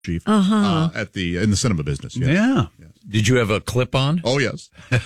chief in the cinema business. Yes. Yeah. Yes. Did you have a clip on? Oh, yes.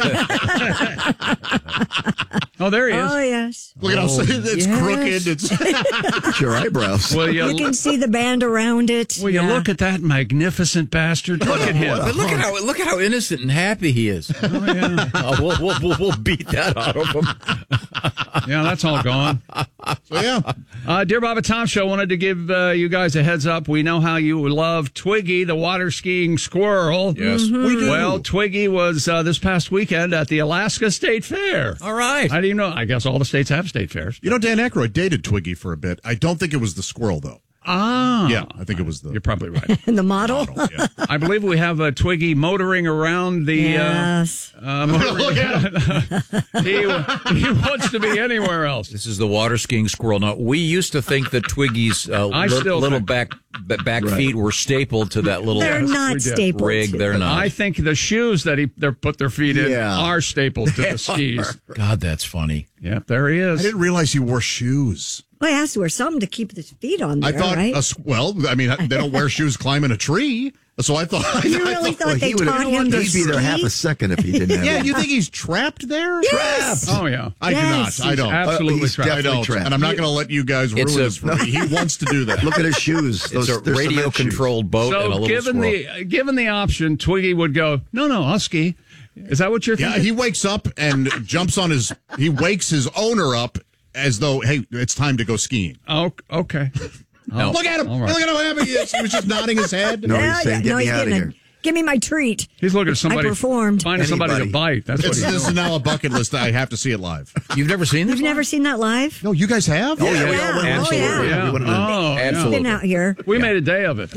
Oh, there he is. Oh, yes. Look at how it's crooked. It's your eyebrows. Well, You can see the band around it. Will you look at that magnificent bastard? Look at him. But look at how innocent and happy he is. Oh, yeah. We'll beat that out of him. Yeah, that's all gone. So, yeah. Dear Bob and Tom Show, wanted to give you guys a heads up. We know how you love Twiggy, the water skiing squirrel. Yes, we do. Well, Twiggy was this past weekend at the Alaska State Fair. All right. How do you know? I guess all the states have state fairs. You know, Dan Aykroyd dated Twiggy for a bit. I don't think it was the squirrel, though. Ah. Yeah, I think it was the... You're probably right. And the model? Yeah. I believe we have Twiggy motoring around the... Yes. Look at him. He wants to be anywhere else. This is the water skiing squirrel. Now, we used to think that Twiggy's little back feet were stapled to that little They're not stapled. rig. They're not. I think the shoes that they put their feet in are stapled to the skis. God, that's funny. Yep, there he I is. didn't realize he wore shoes. Well, he has to wear something to keep his feet on there, I thought, right? they don't wear shoes climbing a tree. So I thought... You really thought they taught him to He'd be there half a second if he didn't have Yeah, them. you think he's trapped there? Yes. Oh, yeah. I Yes. do not. I don't. Absolutely he's trapped. I don't. trapped. And I'm not going to let you guys ruin this for me. He wants to do that. Look at his shoes. It's a radio-controlled boat and a So little squirrel. given the option, Twiggy would go, no, I'll ski. Is that what you're Yeah, thinking? he wakes up and jumps on he wakes his owner up as though, hey, it's time to go skiing. Oh, okay. No. Look at him. All right. Look at how happy he is. He was just nodding his head. No, he's saying, get me he's out of getting here. Give me my treat. He's looking at somebody. I performed. Finding somebody to Anybody. bite. That's what This he's is doing. now a bucket list. I have to see it live. You've never seen this? You've never seen that live? No, you guys have? Oh, yeah, Yeah. we all went. Absolutely. Oh, yeah. We went on Oh, Absolutely. Been out here. We made a day of it.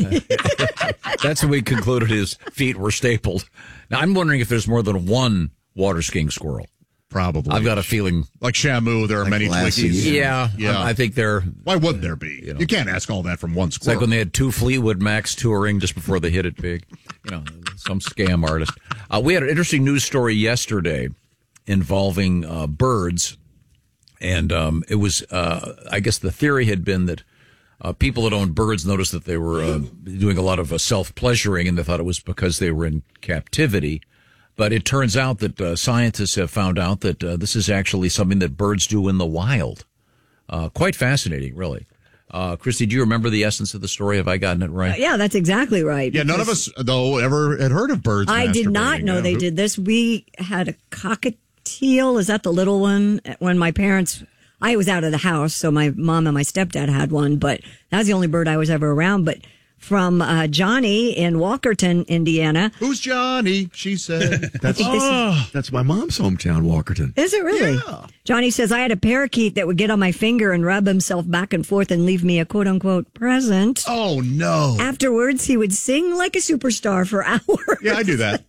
That's when we concluded his feet were stapled. Now, I'm wondering if there's more than one water skiing squirrel. Probably. I've got a feeling. Like Shamu, there are many Lassie. Twiggies. Yeah. Yeah. I think they're. Why would there be? You can't ask all that from one It's squirrel. like when they had two Fleetwood Macs touring just before they hit it big. Some scam artist. We had an interesting news story yesterday involving birds. And it was, I guess the theory had been that people that owned birds noticed that they were doing a lot of self-pleasuring, and they thought it was because they were in captivity. But it turns out that scientists have found out that this is actually something that birds do in the wild. Quite fascinating, really. Christy, do you remember the essence of the story? Have I gotten it right? Yeah, that's exactly right. Yeah, none of us, though, ever had heard of birds I did not masturbating. know they did this. We had a cockatiel. Is that the little one? When my parents, I was out of the house, so my mom and my stepdad had one, but that was the only bird I was ever around. But from Johnny in Walkerton, Indiana. Who's Johnny? She said. That's my mom's hometown, Walkerton. Is it really? Yeah. Johnny says, I had a parakeet that would get on my finger and rub himself back and forth and leave me a quote-unquote present. Oh, no. Afterwards, he would sing like a superstar for hours. Yeah, I do that.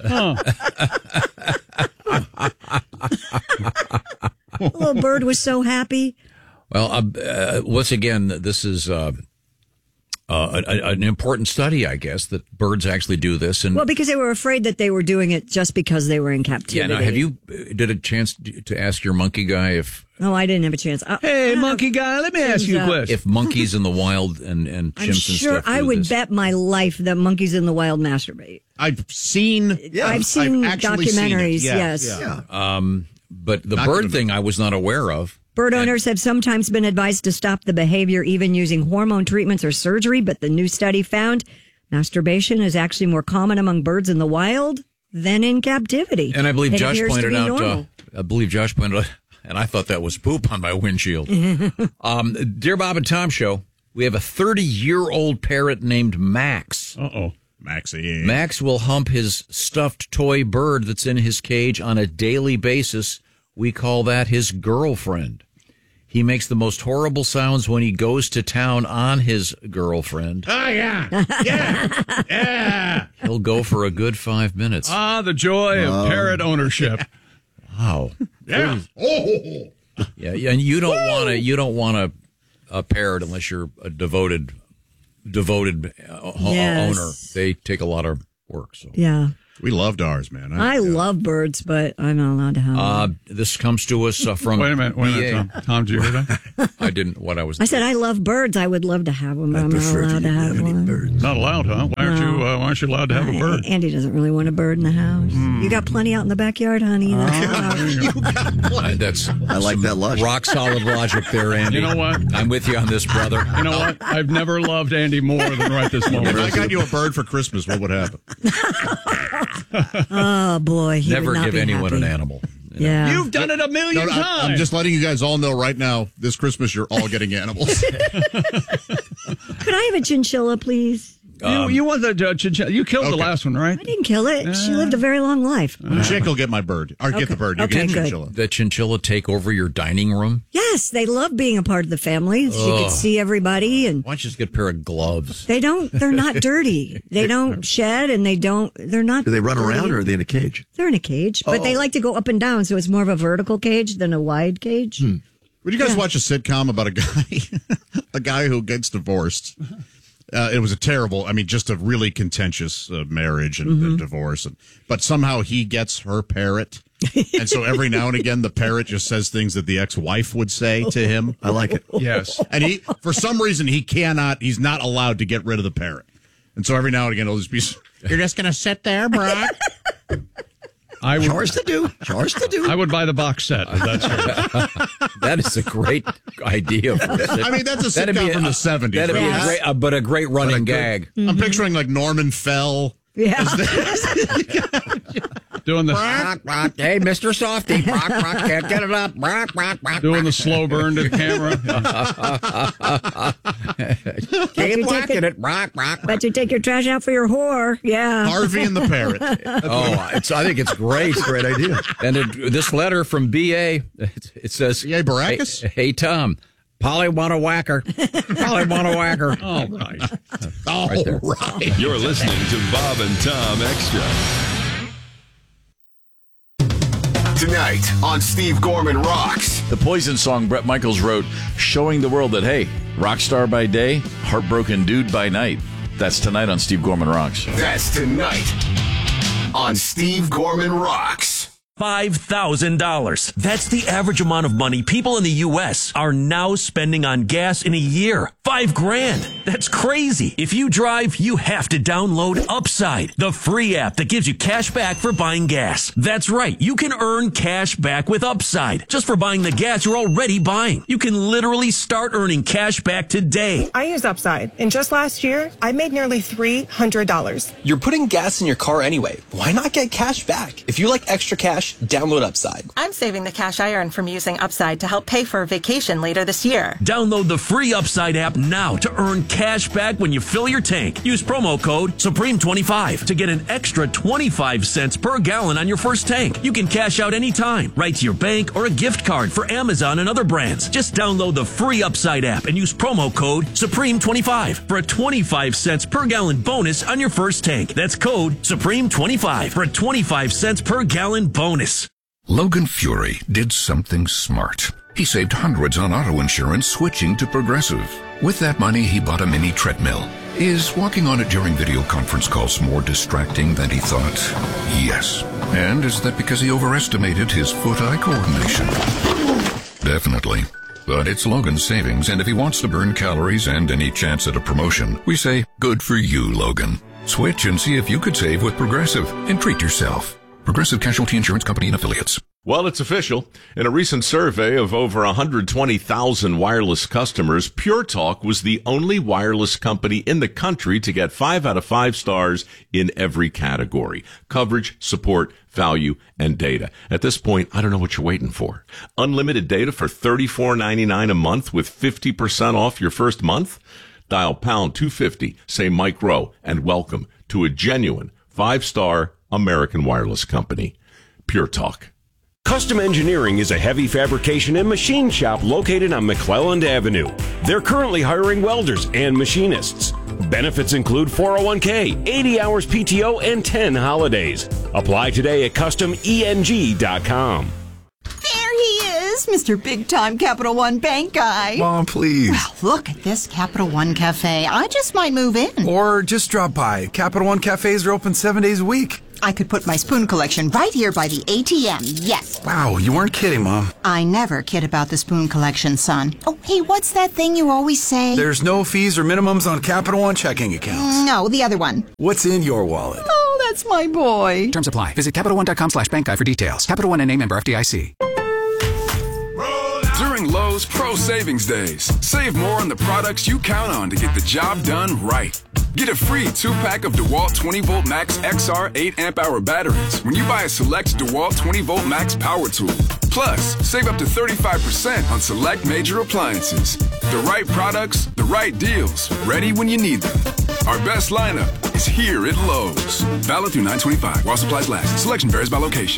The little bird was so happy. Well, once again, this is an important study, I guess, that birds actually do this. And Well, because they were afraid that they were doing it just because they were in captivity. yeah, now have you did a chance to ask your monkey guy if Oh, I didn't have a chance. Hey, monkey guy, let me ask you a question. if monkeys in the wild and chimps I'm and sure stuff do I would this? bet my life that monkeys in the wild masturbate. I've seen I've seen actually seen it. documentaries, Yeah, yes. yeah. But the Not bird gonna- thing I was not aware of. Bird owners have sometimes been advised to stop the behavior, even using hormone treatments or surgery, but the new study found masturbation is actually more common among birds in the wild than in captivity. And I believe It Josh appears to pointed be out. normal. And I thought that was poop on my windshield. Dear Bob and Tom Show, we have a 30-year-old parrot named Max. Uh-oh. Maxie. Max will hump his stuffed toy bird that's in his cage on a daily basis. We call that his girlfriend. He makes the most horrible sounds when he goes to town on his girlfriend. Oh, yeah. Yeah. Yeah. He'll go for a good 5 minutes. Ah, the joy of parrot ownership. Wow. Yeah. Oh. Yeah, and you don't want a parrot unless you're a devoted Yes. owner. They take a lot of work. So Yeah. We loved ours, man. I love birds, but I'm not allowed to have them. This comes to us from. Wait a minute, Tom. Did you hear that? I didn't. What I was. I said I love birds. I would love to have one, but I'm not allowed to have one. Not allowed, huh? Why aren't you allowed to have a bird? Andy doesn't really want a bird in the house. You got plenty out in the backyard, honey. That's. I like that logic. Rock solid logic there, Andy. You know what? I'm with you on this, brother. You know what? I've never loved Andy more than right this moment. If I got you a bird for Christmas, what would happen? Oh boy, he Never would not give be anyone happy. an animal. Yeah, You've done it a million times. I'm just letting you guys all know right now. This Christmas, you're all getting animals. Could I have a chinchilla, please? You want the chinchilla? You killed the last one, right? I didn't kill it. She lived a very long life. Chick will get my bird. Or get the bird. You Okay, get the good. chinchilla. The chinchilla take over your dining room? Yes, they love being a part of the family. She could see everybody, and Why don't you just get a pair of gloves? they're not dirty. They don't shed, and they're not. Do they run dirty. around or are they in a cage? They're in a cage, but they like to go up and down, so it's more of a vertical cage than a wide cage. Would you guys watch a sitcom about a guy who gets divorced? It was just a really contentious marriage and divorce. But somehow he gets her parrot. And so every now and again, the parrot just says things that the ex-wife would say to him. I like it. Yes. And for some reason, he's not allowed to get rid of the parrot. And so every now and again, it'll just be, you're just going to sit there, Brock? Chores to do. I would buy the box set. If that's true. That is a great idea. For a I mean, that's a sitcom from the 70s. That'd be right? a great running gag. I'm picturing like Norman Fell. Yeah, Doing the Hey, Mr. Softy. Can't get it up. doing the slow burn to the camera. Keep whacking it. but you take your trash out for your whore. Yeah, Harvey and the parrot. I think it's great. Great idea. And this letter from B.A., it says, B.A. Baracus? Hey, Tom, Polly want a whacker. Polly want a whacker. Oh, right. All there. right. You're listening to Bob and Tom Extra. Tonight on Steve Gorman Rocks. The Poison song Bret Michaels wrote, showing the world that, hey, rock star by day, heartbroken dude by night. That's tonight on Steve Gorman Rocks. That's tonight on Steve Gorman Rocks. $5,000. That's the average amount of money people in the U.S. are now spending on gas in a year. $5,000. That's crazy. If you drive, you have to download Upside, the free app that gives you cash back for buying gas. That's right. You can earn cash back with Upside just for buying the gas you're already buying. You can literally start earning cash back today. I use Upside, and just last year, I made nearly $300. You're putting gas in your car anyway. Why not get cash back? If you like extra cash, download Upside. I'm saving the cash I earn from using Upside to help pay for a vacation later this year. Download the free Upside app now to earn cash back when you fill your tank. Use promo code Supreme25 to get an extra 25 cents per gallon on your first tank. You can cash out anytime, right to your bank or a gift card for Amazon and other brands. Just download the free Upside app and use promo code Supreme25 for a 25 cents per gallon bonus on your first tank. That's code Supreme25 for a 25 cents per gallon bonus. Logan Fury did something smart. He saved hundreds on auto insurance switching to Progressive. With that money, he bought a mini treadmill. Is walking on it during video conference calls more distracting than he thought? Yes. And is that because he overestimated his foot-eye coordination? Definitely. But it's Logan's savings, and if he wants to burn calories and any chance at a promotion, we say, good for you, Logan. Switch and see if you could save with Progressive and treat yourself. Progressive Casualty Insurance Company and Affiliates. Well, it's official. In a recent survey of over 120,000 wireless customers, Pure Talk was the only wireless company in the country to get 5 out of 5 stars in every category: coverage, support, value, and data. At this point, I don't know what you're waiting for. Unlimited data for $34.99 a month with 50% off your first month? Dial pound 250, say Mike Rowe, and welcome to a genuine 5-star American wireless company. Pure Talk. Custom Engineering is a heavy fabrication and machine shop located on McClelland Avenue. They're currently hiring welders and machinists. Benefits include 401k, 80 hours PTO, and 10 holidays. Apply today at CustomENG.com. There he is, Mr. Big Time Capital One Bank guy. Mom, please. Well, look at this Capital One Cafe. I just might move in. Or just drop by. Capital One Cafes are open 7 days a week. I could put my spoon collection right here by the ATM. Yes. Wow, you weren't kidding, Mom. I never kid about the spoon collection, son. Oh, hey, what's that thing you always say? There's no fees or minimums on Capital One checking accounts. No, the other one. What's in your wallet? Oh, that's my boy. Terms apply. Visit CapitalOne.com/bankguide for details. Capital One NA, member FDIC. During Lowe's Pro Savings Days, save more on the products you count on to get the job done right. Get a free 2-pack of DeWalt 20-volt Max XR 8-amp-hour batteries when you buy a select DeWalt 20-volt Max power tool. Plus, save up to 35% on select major appliances. The right products, the right deals, ready when you need them. Our best lineup is here at Lowe's. Valid through 9/25 while supplies last. Selection varies by location.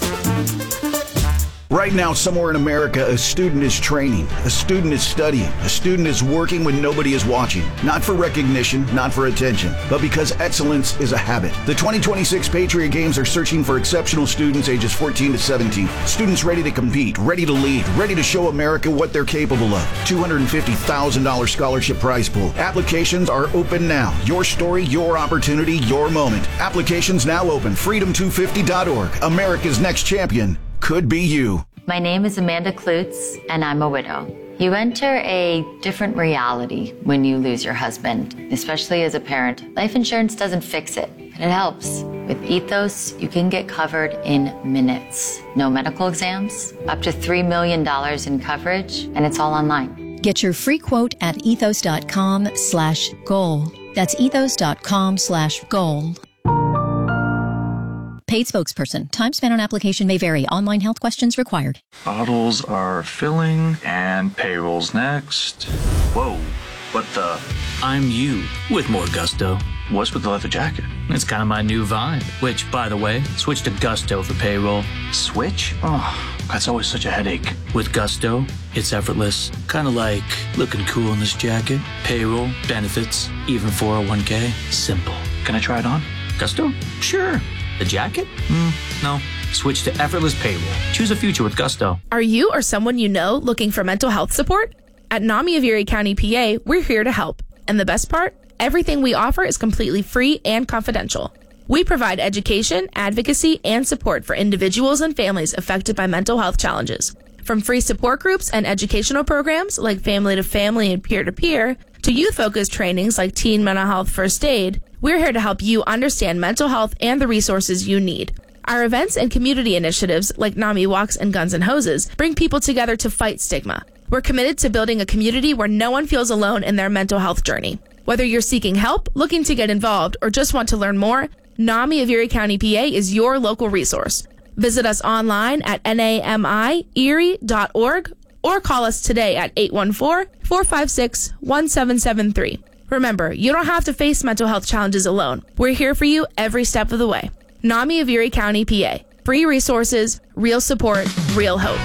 Right now, somewhere in America, a student is training, a student is studying, a student is working when nobody is watching. Not for recognition, not for attention, but because excellence is a habit. The 2026 Patriot Games are searching for exceptional students ages 14 to 17. Students ready to compete, ready to lead, ready to show America what they're capable of. $250,000 scholarship prize pool. Applications are open now. Your story, your opportunity, your moment. Applications now open. Freedom250.org. America's next champion could be you. My name is Amanda Klutz, and I'm a widow. You enter a different reality when you lose your husband, especially as a parent. Life insurance doesn't fix it, but it helps. With Ethos, you can get covered in minutes. No medical exams, up to $3 million in coverage, and it's all online. Get your free quote at ethos.com/goal. That's ethos.com/goal. Paid spokesperson. Time spent on application may vary. Online health questions required. Bottles are filling and payroll's next. Whoa, what the? I'm you with more gusto. What's with the leather jacket? It's kind of my new vibe, which, by the way, switch to Gusto for payroll. Switch? Oh, that's always such a headache. With Gusto, it's effortless. Kind of like looking cool in this jacket. Payroll, benefits, even 401k. Simple. Can I try it on? Gusto? Sure. The jacket? No. Switch to effortless payroll. Choose a future with Gusto. Are you or someone you know looking for mental health support? At NAMI of Erie County, PA, we're here to help. And the best part? Everything we offer is completely free and confidential. We provide education, advocacy, and support for individuals and families affected by mental health challenges. From free support groups and educational programs like Family to Family and Peer-to-Peer, to youth-focused trainings like Teen Mental Health First Aid, we're here to help you understand mental health and the resources you need. Our events and community initiatives like NAMI Walks and Guns and Hoses bring people together to fight stigma. We're committed to building a community where no one feels alone in their mental health journey. Whether you're seeking help, looking to get involved, or just want to learn more, NAMI of Erie County, PA is your local resource. Visit us online at namierie.org or call us today at 814-456-1773. Remember, you don't have to face mental health challenges alone. We're here for you every step of the way. NAMI of Erie County, PA. Free resources, real support, real hope.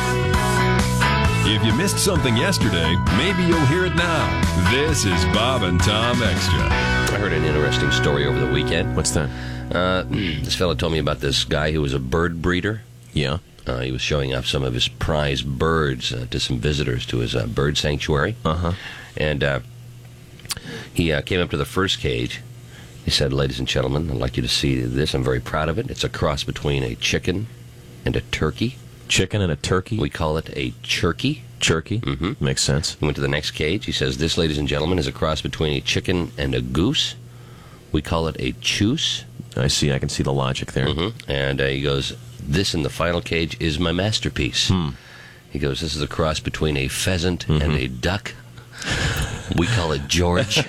If you missed something yesterday, maybe you'll hear it now. This is Bob and Tom Extra. I heard an interesting story over the weekend. What's that? This fellow told me about this guy who was a bird breeder. Yeah. He was showing off some of his prize birds to some visitors to his bird sanctuary. Uh-huh. And he came up to the first cage. He said, "Ladies and gentlemen, I'd like you to see this. I'm very proud of it. It's a cross between a chicken and a turkey." Chicken and a turkey? We call it a churkey. Churkey? Mm-hmm. Makes sense. He went to the next cage. He says, "This, ladies and gentlemen, is a cross between a chicken and a goose. We call it a choose." I see. I can see the logic there. Mm-hmm. And he goes, "This in the final cage is my masterpiece." He goes, "This is a cross between a pheasant and a duck. We call it George."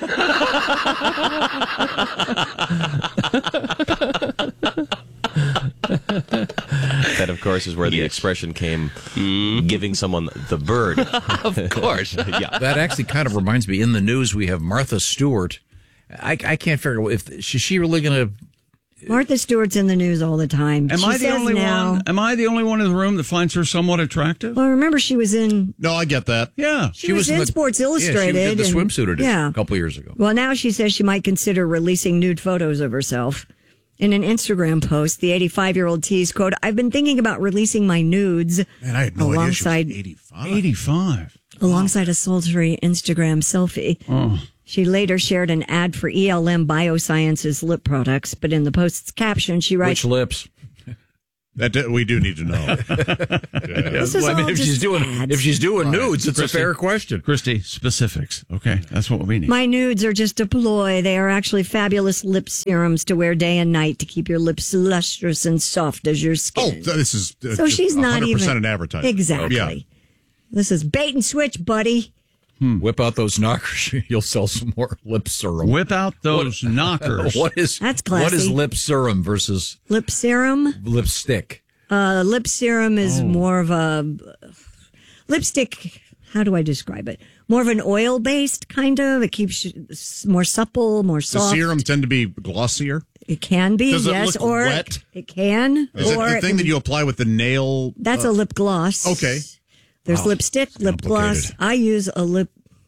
That, of course, is where the expression came, giving someone the bird. Of course. Yeah. That actually kind of reminds me, in the news, we have Martha Stewart. I can't figure out if is she really going to... Martha Stewart's in the news all the time. Am I the only one in the room that finds her somewhat attractive? Well, remember she was in... No, I get that. Yeah. She was in Sports Illustrated. Yeah, she did the and, swimsuit edition a couple years ago. Well, now she says she might consider releasing nude photos of herself. In an Instagram post, the 85-year-old teased, quote, "I've been thinking about releasing my nudes." Man, I had no idea she was 85. 85. Alongside a sultry Instagram selfie. Oh. She later shared an ad for ELM Biosciences lip products, but in the post's caption, she writes, Which lips? That we do need to know. This is all if just she's doing Right. nudes, it's Christy, a fair question. Christy, specifics. Okay, that's what we need. My nudes are just a ploy. They are actually fabulous lip serums to wear day and night to keep your lips lustrous and soft as your skin. Oh, this is So she's not 100% even an advertisement. Exactly. Yeah. This is bait and switch, buddy. Whip out those knockers. You'll sell some more lip serum. Whip out those knockers. That's classy. What is lip serum versus Lip serum? lipstick? Lip serum is more of a lipstick. How do I describe it? More of an oil-based kind of. It keeps you more supple, more Does soft. serum tend to be glossier? It can be, Does it yes, look or wet? it can. Is it or the it thing can- that you apply with the nail? That's a lip gloss. Okay. There's Wow. lipstick, lip gloss. I use a lip.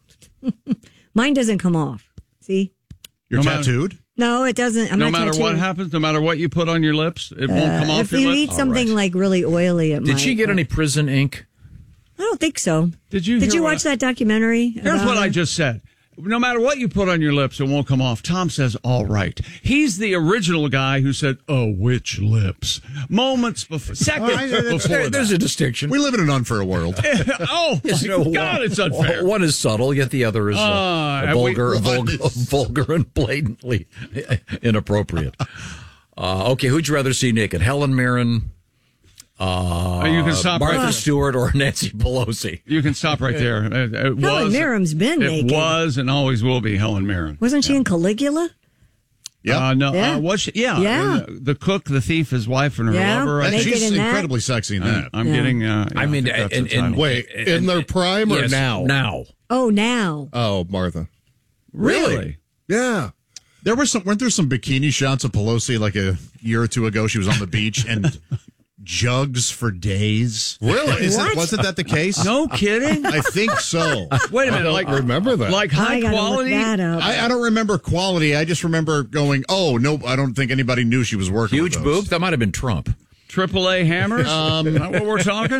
Mine doesn't come off. See? You're No matter- tattooed? No, it doesn't. I'm no not matter what tattooed. happens, no matter what you put on your lips, it won't come off If your you lips. eat something like really oily, it might. Did she get any prison ink? I don't think so. Did you Did hear you what watch that documentary? Here's about what I her? just said. No matter what you put on your lips, it won't come off. Tom says, all right. He's the original guy who said, oh, which lips? Moments before, seconds before There's that. a distinction. We live in an unfair world. Oh, my God, it's unfair. One is subtle, yet the other is vulgar and blatantly inappropriate. Okay, who'd you rather see naked? Helen Mirren, you can stop right Martha there. Stewart, or Nancy Pelosi? You can stop right there. Helen Mirren's been naked. It was and always will be Helen Mirren. Wasn't she in Caligula? Yeah. No. Yeah. Was she? Yeah. Yeah. The cook, the thief, his wife, and her Yeah. lover. Naked She's in that? incredibly sexy in that. I'm getting. I mean, think that's the title. Wait, in their prime or Yes, now? Now. Oh, now. Oh, Martha. Really? Yeah. Weren't there some bikini shots of Pelosi like a year or two ago? She was on the beach and jugs for days. Really? Wasn't that the case? No kidding. I think so. Wait a minute. I Like remember that. Like high I gotta quality. look that up. I don't remember quality. I just remember going, oh, no, I don't think anybody knew she was working Huge with those. boobs? That might have been Trump. AAA hammers. Is that what we're talking?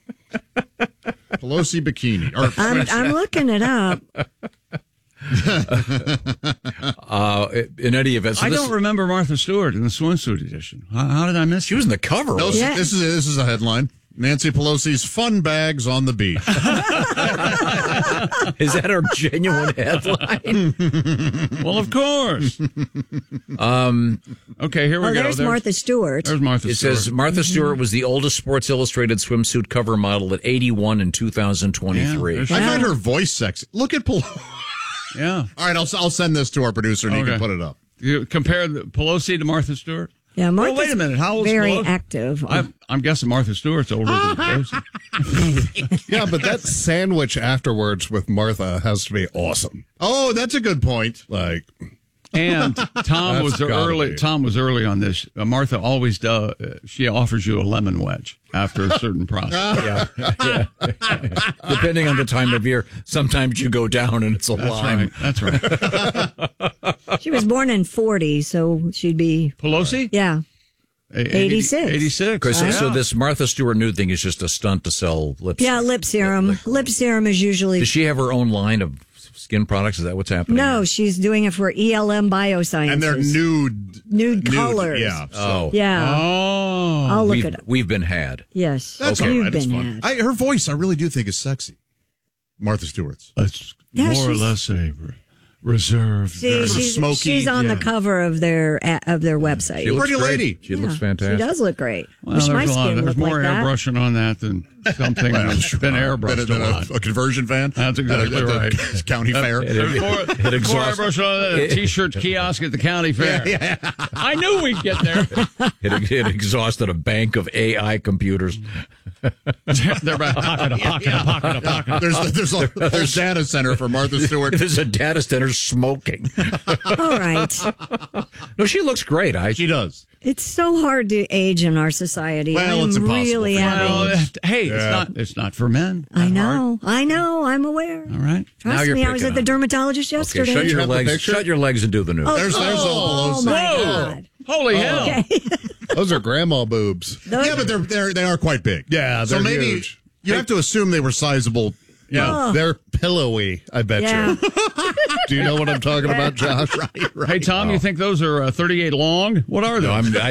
Pelosi bikini. Or I'm looking it up. In any event, so I this- don't remember Martha Stewart in the swimsuit edition. How did I miss? She was in the cover. No, Yeah. this is a headline. Nancy Pelosi's fun bags on the beach. Is that our genuine headline? Well, of course. Okay, here we Oh, go. there's Martha Stewart. There's Martha It Stewart. says Martha Stewart was the oldest Sports Illustrated swimsuit cover model at 81 in 2023. Yeah, I find her voice sexy. Look at Pelosi. Yeah. All right, I'll send this to our producer and he Okay. can put it up. You compare Pelosi to Martha Stewart? Yeah, Martha's wait a minute. How old is very Pelosi? active. I'm guessing Martha Stewart's older than Pelosi. Yeah, but that sandwich afterwards with Martha has to be awesome. Oh, that's a good point. Like, And Tom was That's gotta early. be. Tom was early on this. Martha always does. She offers you a lemon wedge after a certain process. Yeah. Depending on the time of year, sometimes you go down and it's a lime. That's right. She was born in 40, so she'd be. Pelosi? Yeah. 86. 86. So this Martha Stewart nude thing is just a stunt to sell lips. Yeah, lip serum. Lip serum is usually. Does she have her own line of skin products? Is that what's happening? No, she's doing it for ELM Biosciences. And they're nude. Nude colors. Yeah. Oh. Yeah. Oh. I'll look it up. We've been had. Yes. That's Okay. all You've right. It's been fun. had. Her voice, I really do think is sexy. Martha Stewart's. It's Yeah, more or she's- less a reserved. See, she's, smoky, she's on the cover of their website. She looks Pretty great. lady. She looks She fantastic. does look great. Well, Wish my there's skin there's looked more like that. airbrushing on that than something that's been airbrushed a lot. A conversion fan? That's exactly At the right. county fair. There's more exhausts- airbrush on that T-shirt kiosk at the county fair. I knew we'd get there. It exhausted a bank of AI computers. They're about pocket. There's data center for Martha Stewart. There's a data center smoking. All right. No, she looks great. She does. It's so hard to age in our society. Well, it's I'm impossible really for having. Well, hey, it's not for men. I know. I'm aware. All right. Now Trust you're me, I was picking at the on it. dermatologist Okay, yesterday. shut your have the legs. picture? Shut your legs and do the news. There's oh Pelosi. my Whoa. God. Holy hell. Okay. those are grandma boobs. Those- Yeah, but they are quite big. Yeah, so they're maybe huge. you have to assume they were sizable Yeah. Oh. They're pillowy, I bet Yeah. you. Do you know what I'm talking about, Josh? Right. Hey, Tom, you think those are 38 long? What are No, those?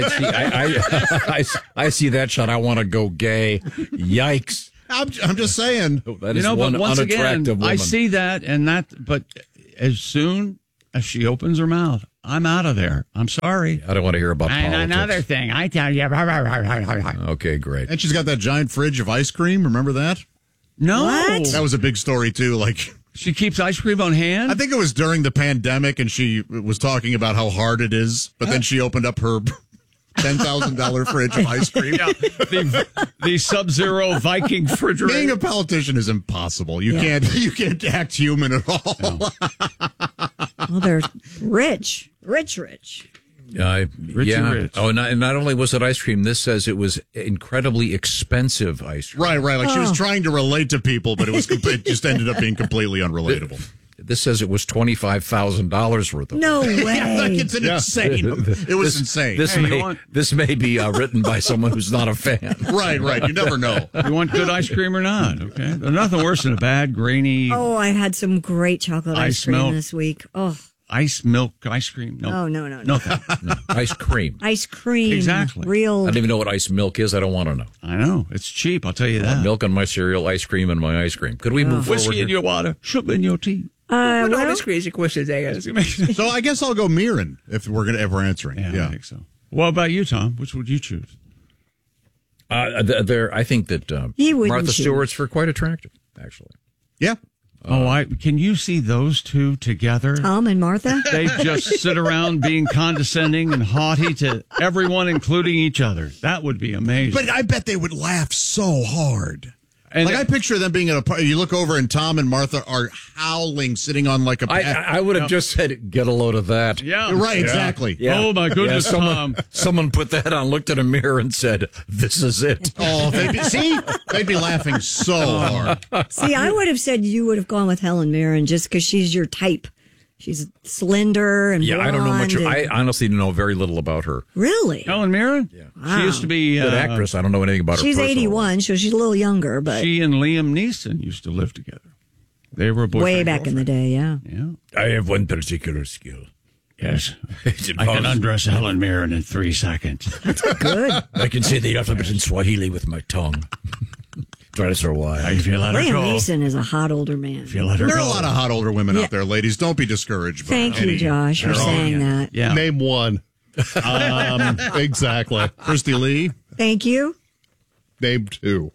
I see that shot. I want to go gay. Yikes. I'm just saying. That is one but once again, unattractive woman. I see that and that, but as soon as she opens her mouth, I'm out of there. I'm sorry. I don't want to hear about And politics. another thing, I tell you. Okay, great. And she's got that giant fridge of ice cream. Remember that? No. What? That was a big story, too. Like, She keeps ice cream on hand? I think it was during the pandemic, and she was talking about how hard it is, but then she opened up her $10,000 fridge of ice cream. Yeah, the Sub-Zero Viking refrigerator. Being a politician is impossible. You can't act human at all. No. Well, they're rich. Rich. Rich. Oh, and not only was it ice cream, this says it was incredibly expensive ice cream. Right. Like she was trying to relate to people, but it just ended up being completely unrelatable. This says it was $25,000 worth of. No way. It's insane. It was insane. This may be written by someone who's not a fan. Right. You never know. You want good ice cream or not? Okay. There's nothing worse than a bad, grainy Oh, I had some great chocolate ice cream milk. this week. Oh, ice milk ice cream. No. Oh, no. No. Ice cream. Ice cream. Exactly. Real. I don't even know what ice milk is. I don't want to know. I know. It's cheap. I'll tell you I want that. milk on my cereal, ice cream in my ice cream. Could we move forward Whiskey here? in your water, sugar in your tea. Well, crazy questions, So I guess I'll go Mirren if we're answering. Yeah, I think so. What about you, Tom? Which would you choose? I think that He wouldn't Martha choose. Stewart's quite attractive, actually. Yeah. Can you see those two together? Tom and Martha? They just sit around being condescending and haughty to everyone, including each other. That would be amazing. But I bet they would laugh so hard. And I picture them being at a party. You look over and Tom and Martha are howling, sitting on like a. I would have just said, get a load of that. Yeah. Right, exactly. Yeah. Oh, my goodness, Tom. Someone put that on, looked at a mirror and said, this is it. Oh, they'd be laughing so hard. See, I would have said you would have gone with Helen Mirren just because she's your type. She's slender and I don't know much. blonde I honestly know very little about her. Really? Helen Mirren? Yeah. Wow. She used to be Good actress. I don't know anything about her. She's personally. 81, so she's a little younger, but She and Liam Neeson used to live together. They were boyfriend way back in the day, yeah. Yeah. I have one particular skill. Yes. I can undress Helen Mirren in 3 seconds. Good. I can say the alphabet in Swahili with my tongue. Try to survive. If you let her Liam go. Neeson is a hot older man. If you let her There are go. a lot of hot older women Yeah. out there, ladies. Don't be discouraged. By Thank you, Josh, for saying that. Yeah. Name one. Exactly. Christy Lee. Thank you. Name two.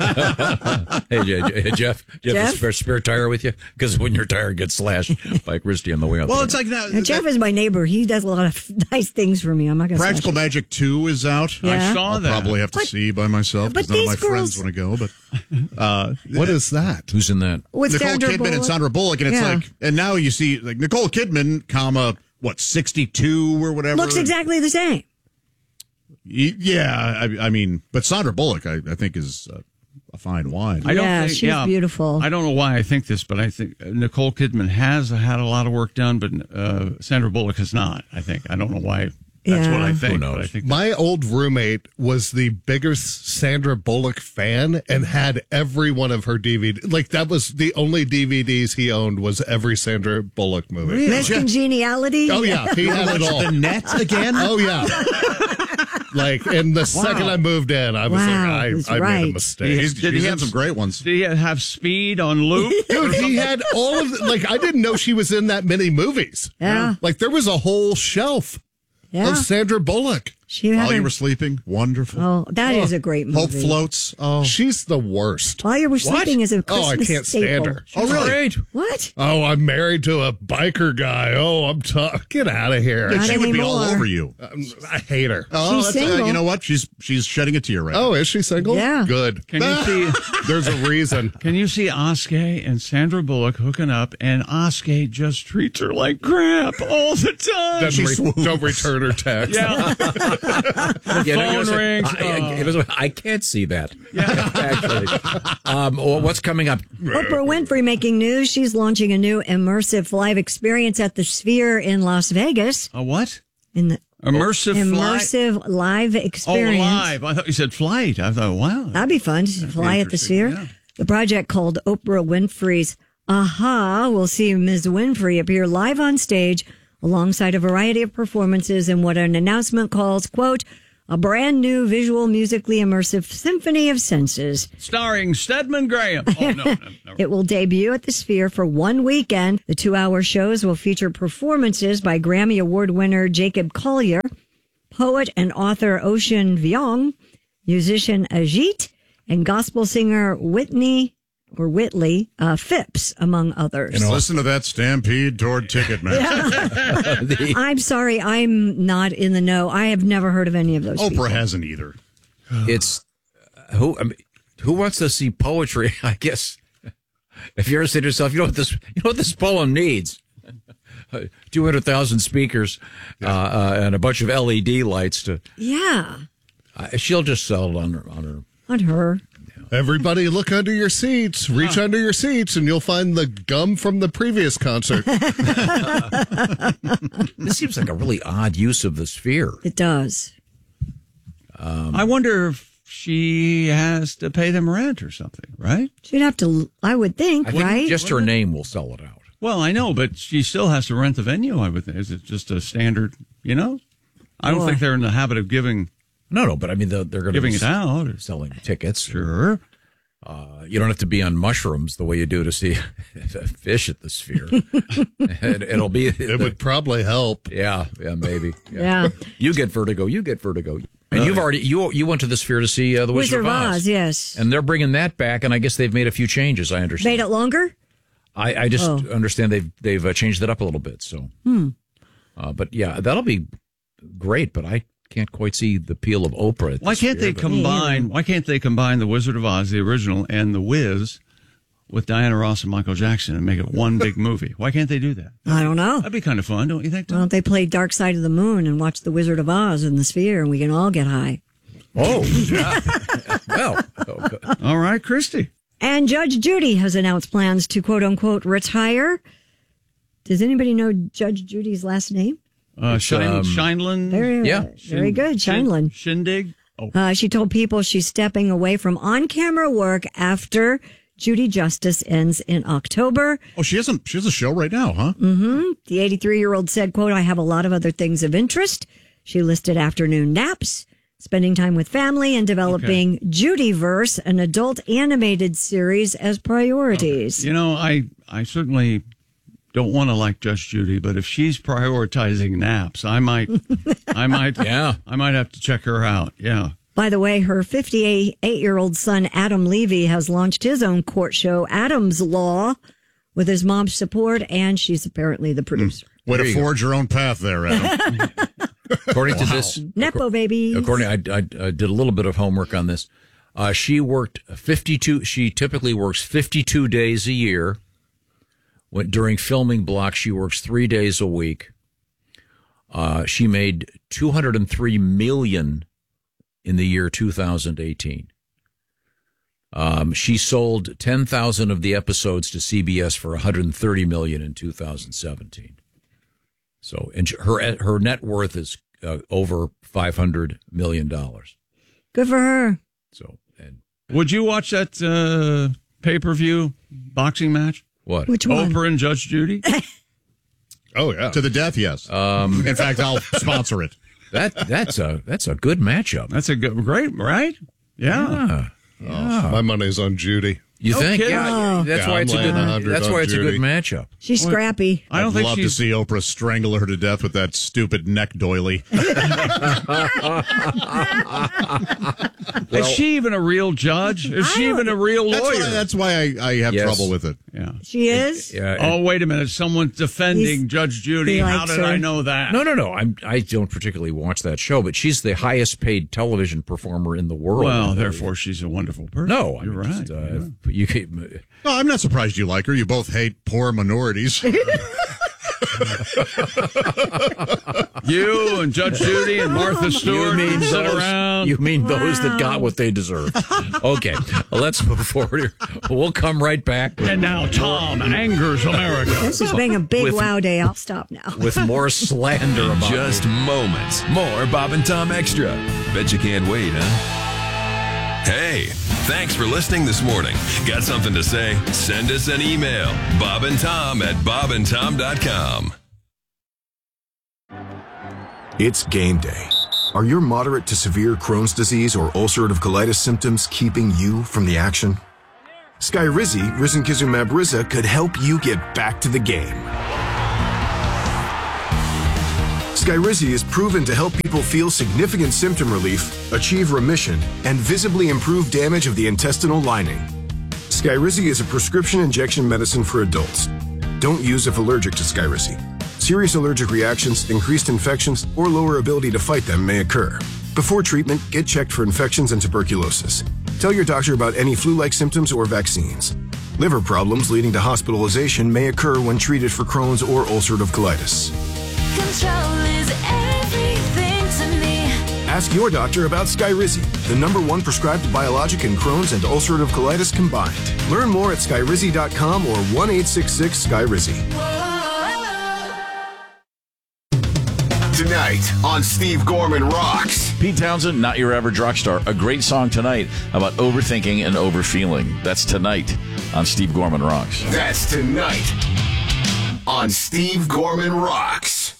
Hey, Jeff, you have a spare tire with you? Because when your tire gets slashed by Christy on the way out. Well, it's like that. And Jeff is my neighbor. He does a lot of nice things for me. I'm not going to Practical Magic 2 is out. Yeah. I saw I'll that. probably have to see by myself but because none of my these girls- friends want to go. But What is that? Who's in that? With Nicole Sandra Kidman Bullock. and Sandra Bullock, and it's Yeah. like, and now you see like Nicole Kidman, comma 62 or whatever. Looks exactly the same. Yeah, I mean, but Sandra Bullock, I think, is a fine wine. I don't Yeah, think, she's beautiful. I don't know why I think this, but I think Nicole Kidman has had a lot of work done, but Sandra Bullock has not. I think. I don't know why. That's what I Yeah. think. Who But I knows? think My old roommate was the biggest Sandra Bullock fan and had every one of her DVDs. Like, that was the only DVDs he owned was every Sandra Bullock movie. Miss Congeniality. Oh, yeah. He had it all. The Net again? Oh, yeah. Like, and the second I moved in, I was Wow, like, that's I made a right. mistake. Did he had have some great ones. Did he have Speed on loop? Dude, he had all of like, I didn't know she was in that many movies. Yeah. Like, there was a whole shelf Yeah. of Sandra Bullock. She had While you a- were sleeping, wonderful. Oh, that is a great movie. Hope Floats. Oh, She's the worst. While You Were Sleeping is a Christmas Oh, I can't stand staple. her. Oh, really? Great. What? Oh, I'm married to a biker guy. Oh, I'm tough. Get out of here. Not she would be all anymore. over you. I hate her. Oh, She's that's, single. you know what? She's shedding a tear right Oh, is she single? Yeah. Good. Can you see? There's a reason. Can you see Oskay and Sandra Bullock hooking up, and Oskay just treats her like crap all the time? Don't return her text. Yeah. Yeah, phone rings. I can't see that. Actually. What's coming up? Oprah Winfrey making news. She's launching a new immersive live experience at the Sphere in Las Vegas. A what? In the Immersive live Oh, experience. live. I thought you said flight. I thought, wow. That'd be fun to fly at the Sphere. Yeah. The project, called Oprah Winfrey's Aha, will see Ms. Winfrey appear live on stage alongside a variety of performances in what an announcement calls, quote, a brand new visual, musically immersive symphony of senses. Starring Stedman Graham. Oh, no. It will debut at the Sphere for one weekend. The 2-hour shows will feature performances by Grammy Award winner Jacob Collier, poet and author Ocean Vuong, musician Ajit, and gospel singer Whitley Phipps, among others. Listen to that stampede toward Ticketmaster. I'm sorry, I'm not in the know. I have never heard of any of those Oprah people. hasn't either. It's who wants to see poetry? I guess if you're saying to yourself, you know what this poem needs. 200,000 speakers and a bunch of LED lights to. Yeah. She'll just sell it on her. Everybody look under your seats, reach under your seats, and you'll find the gum from the previous concert. This seems like a really odd use of the Sphere. It does. I wonder if she has to pay them rent or something, right? She'd have to, I would think, right? Just her name will sell it out. Well, I know, but she still has to rent the venue, I would think. Is it just a standard, I don't think they're in the habit of giving... No, but I mean, they're going to giving be it out or selling tickets. Sure. You don't have to be on mushrooms the way you do to see a fish at the Sphere. It would probably help. Yeah, maybe. Yeah. You get vertigo. And you've already you went to the Sphere to see the Wizard of Oz. Yes. And they're bringing that back, and I guess they've made a few changes. I understand. Made it longer? I just understand they've changed it up a little bit. So, but yeah, that'll be great. But I can't quite see the appeal of Oprah. Why can't they combine the Wizard of Oz, the original, and the Wiz with Diana Ross and Michael Jackson and make it one big movie? Why can't they do that? I don't know. That'd be kind of fun, don't you think, Tom? Well, they play Dark Side of the Moon and watch the Wizard of Oz in the Sphere, and we can all get high. Oh, yeah. Well, all right, Christy. And Judge Judy has announced plans to, quote unquote, retire. Does anybody know Judge Judy's last name? Shineland. Very good. Shineland. Shindig. She told people she's stepping away from on-camera work after Judy Justice ends in October. Oh, she has a show right now, huh? Mm-hmm. The 83-year-old said, quote, I have a lot of other things of interest. She listed afternoon naps, spending time with family, and developing Judyverse, an adult animated series, as priorities. Okay. I certainly don't want to like Judge Judy, but if she's prioritizing naps, I might have to check her out. Yeah. By the way, her 58-year-old son, Adam Levy, has launched his own court show, Adam's Law, with his mom's support, and she's apparently the producer. Way to forge your own path there, Adam. According to this, Nepo baby. I did a little bit of homework on this. She worked 52. She typically works 52 days a year. During filming blocks, she works 3 days a week. She made $203 million in the year 2018. She sold 10,000 of the episodes to CBS for $130 million in 2017. So, and her net worth is over $500 million. Good for her. So, would you watch that pay-per-view boxing match? What? Which one? Oprah and Judge Judy? Oh yeah, to the death. Yes. In fact, I'll sponsor it. That's a good matchup. That's a great, right? Yeah. My money's on Judy. You think? Kidding. Yeah. That's why it's a good. That's why it's a good matchup. She's scrappy. I don't think love to see Oprah strangle her to death with that stupid neck doily. Is she even a real judge? Is she even a real lawyer? That's why I have trouble with it. Yeah. She is? Yeah. Oh, wait a minute. Someone's defending Judge Judy. How did I know that? No. I don't particularly watch that show, but she's the highest paid television performer in the world. Well, therefore, she's a wonderful person. No, you're right. No, I'm not surprised you like her. You both hate poor minorities. You and Judge Judy and Martha Stewart sit around. You mean those that got what they deserve. Okay, let's move forward here. We'll come right back. And now Tom angers America. This is being a big wow day. I'll stop now. With more slander about just moments. More Bob and Tom Extra. Bet you can't wait, huh? Hey, thanks for listening this morning. Got something to say? Send us an email. bobandtom@bobandtom.com. It's game day. Are your moderate to severe Crohn's disease or ulcerative colitis symptoms keeping you from the action? Skyrizi, risankizumab Riza, could help you get back to the game. Skyrizi is proven to help people feel significant symptom relief, achieve remission, and visibly improve damage of the intestinal lining. Skyrizi is a prescription injection medicine for adults. Don't use if allergic to Skyrizi. Serious allergic reactions, increased infections, or lower ability to fight them may occur. Before treatment, get checked for infections and tuberculosis. Tell your doctor about any flu-like symptoms or vaccines. Liver problems leading to hospitalization may occur when treated for Crohn's or ulcerative colitis. Control is everything to me. Ask your doctor about Skyrizi, the #1 prescribed biologic in Crohn's and ulcerative colitis combined. Learn more at skyrizi.com or 1-866-SKYRIZI. Tonight on Steve Gorman Rocks. Pete Townsend, Not Your Average Rock Star. A great song tonight about overthinking and overfeeling. That's tonight on Steve Gorman Rocks. That's tonight on Steve Gorman Rocks.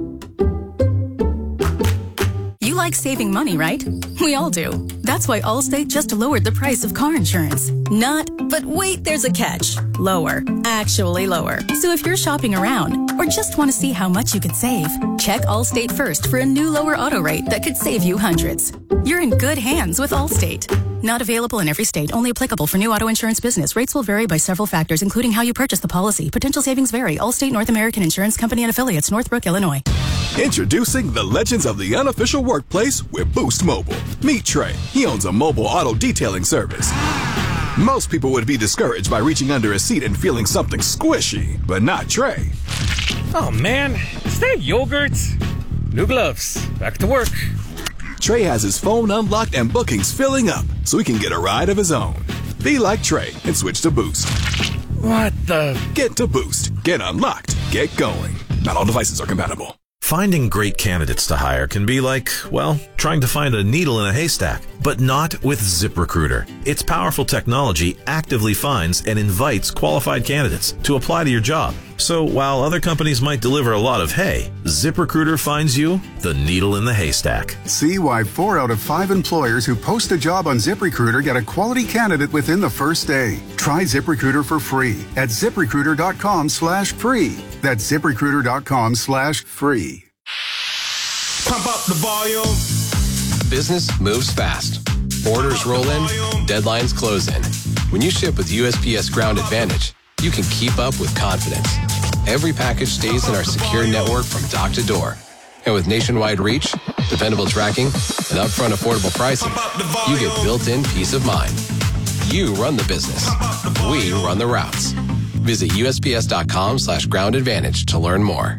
You like saving money, right? We all do. That's why Allstate just lowered the price of car insurance. Not, but wait, there's a catch. Lower. Actually lower. So if you're shopping around or just want to see how much you could save, check Allstate first for a new lower auto rate that could save you hundreds. You're in good hands with Allstate. Not available in every state. Only applicable for new auto insurance business. Rates will vary by several factors, including how you purchase the policy. Potential savings vary. Allstate North American Insurance Company and Affiliates, Northbrook, Illinois. Introducing the legends of the unofficial workplace with Boost Mobile. Meet Trey. He owns a mobile auto detailing service. Most people would be discouraged by reaching under a seat and feeling something squishy, but not Trey. Oh man, is that yogurt? New gloves. Back to work. Trey has his phone unlocked and bookings filling up, so he can get a ride of his own. Be like Trey and switch to Boost. What the? Get to Boost. Get unlocked. Get going. Not all devices are compatible. Finding great candidates to hire can be like, well, trying to find a needle in a haystack, but not with ZipRecruiter. Its powerful technology actively finds and invites qualified candidates to apply to your job. So while other companies might deliver a lot of hay, ZipRecruiter finds you the needle in the haystack. See why 4 out of 5 employers who post a job on ZipRecruiter get a quality candidate within the first day. Try ZipRecruiter for free at ZipRecruiter.com/free. That's ZipRecruiter.com/free. Pump up the volume. Business moves fast. Orders roll in, deadlines close in. When you ship with USPS Ground Advantage, you can keep up with confidence. Every package stays in our secure network from dock to door. And with nationwide reach, dependable tracking, and upfront affordable pricing, you get built-in peace of mind. You run the business. We run the routes. Visit USPS.com/Ground Advantage to learn more.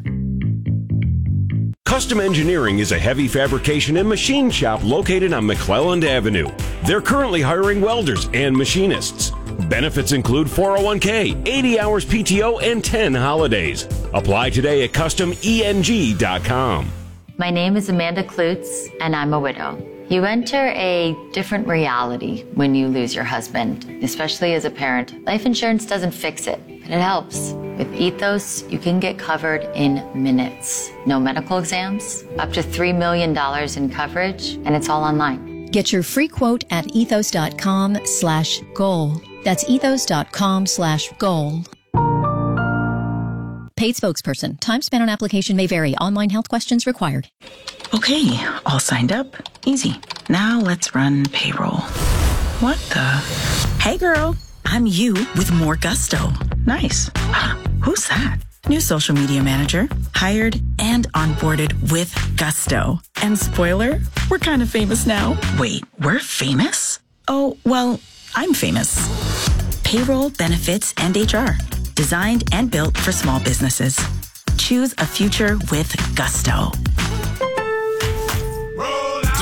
Custom Engineering is a heavy fabrication and machine shop located on McClelland Avenue. They're currently hiring welders and machinists. Benefits include 401k, 80 hours PTO, and 10 holidays. Apply today at CustomENG.com. My name is Amanda Klutz, and I'm a widow. You enter a different reality when you lose your husband, especially as a parent. Life insurance doesn't fix it, but it helps. With Ethos, you can get covered in minutes. No medical exams, up to $3 million in coverage, and it's all online. Get your free quote at ethos.com/goal. That's ethos.com/goal. Paid spokesperson. Time spent on application may vary. Online health questions required. Okay, all signed up. Easy. Now let's run payroll. What the? Hey girl, I'm you with more gusto. Nice. Who's that? New social media manager. Hired and onboarded with gusto. And spoiler, we're kind of famous now. Wait, we're famous? Oh, well, I'm famous. Payroll, benefits, and HR. Designed and built for small businesses. Choose a future with gusto. During Lowe's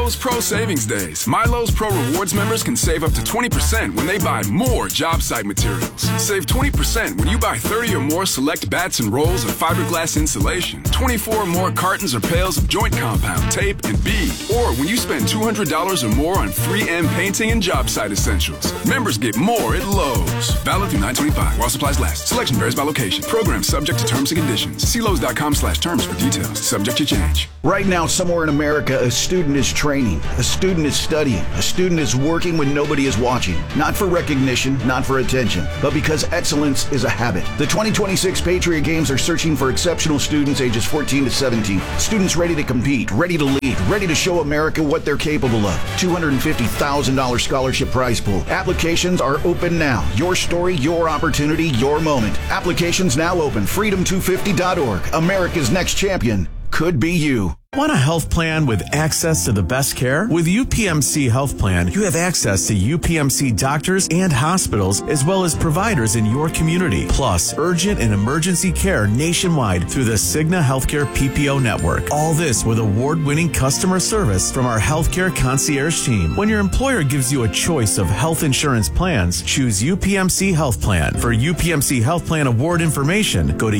Lowe's Pro Savings Days. My Lowe's Pro Rewards members can save up to 20% when they buy more job site materials. Save 20% when you buy 30 or more select bats and rolls of fiberglass insulation, 24 or more cartons or pails of joint compound, tape, and bead. Or when you spend $200 or more on 3M painting and job site essentials. Members get more at Lowe's. Valid through 9/25 while supplies last. Selection varies by location. Program subject to terms and conditions. See Lowe's.com/terms for details. Subject to change. Right now, somewhere in America, a student is training, a student is studying, a student is working when nobody is watching. Not for recognition, not for attention, but because excellence is a habit. The 2026 Patriot Games are searching for exceptional students ages 14 to 17. Students ready to compete, ready to lead, ready to show America what they're capable of. $250,000 scholarship prize pool. Applications are open now. Your story, your opportunity, your moment. Applications now open. Freedom250.org. America's next champion could be you. Want a health plan with access to the best care? With UPMC Health Plan, you have access to UPMC doctors and hospitals, as well as providers in your community, plus urgent and emergency care nationwide through the Cigna Healthcare PPO network. All this with award-winning customer service from our healthcare concierge team. When your employer gives you a choice of health insurance plans, choose UPMC Health Plan. For UPMC Health Plan award information, go to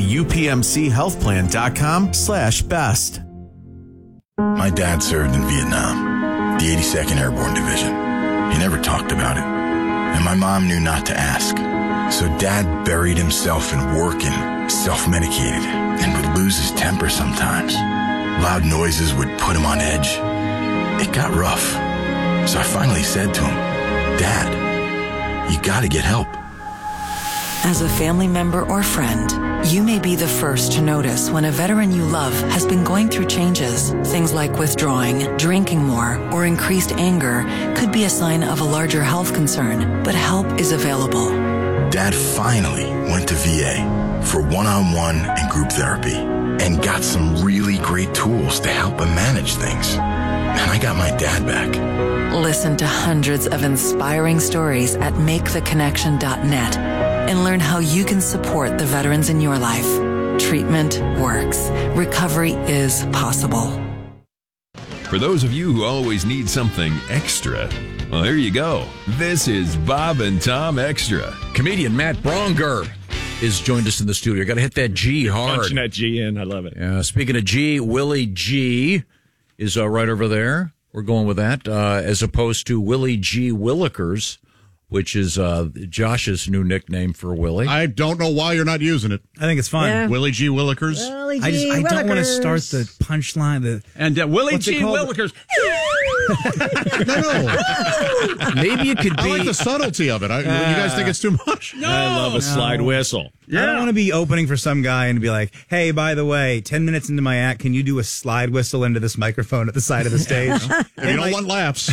upmchealthplan.com/best. My dad served in Vietnam, the 82nd Airborne Division. He never talked about it, and my mom knew not to ask. So Dad buried himself in work and self-medicated and would lose his temper sometimes. Loud noises would put him on edge. It got rough. So I finally said to him, Dad, you gotta get help. As a family member or friend, you may be the first to notice when a veteran you love has been going through changes. Things like withdrawing, drinking more, or increased anger could be a sign of a larger health concern, but help is available. Dad finally went to VA for one-on-one and group therapy and got some really great tools to help him manage things. And I got my dad back. Listen to hundreds of inspiring stories at maketheconnection.net and learn how you can support the veterans in your life. Treatment works. Recovery is possible. For those of you who always need something extra, well, here you go. This is Bob and Tom Extra. Comedian Matt Bronger is joined us in the studio. Got to hit that G hard. Punching that G in. I love it. Speaking of G, Willie G is right over there. We're going with that, as opposed to Willie G. Willikers, which is Josh's new nickname for Willie. I don't know why you're not using it. I think it's fun. Yeah. Willie G. Willikers. Willie G. I don't want to Willikers. start the punchline. And Willie G. Willikers. No. Maybe it could be. I like the subtlety of it. You guys think it's too much? No. I love a slide whistle. I don't want to be opening for some guy and be like, hey, by the way, 10 minutes into my act, can you do a slide whistle into this microphone at the side of the stage? If you don't want laughs.